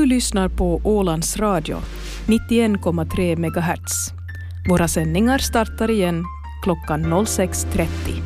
Du lyssnar på Ålands Radio, 91,3 MHz. Våra sändningar startar igen klockan 06.30.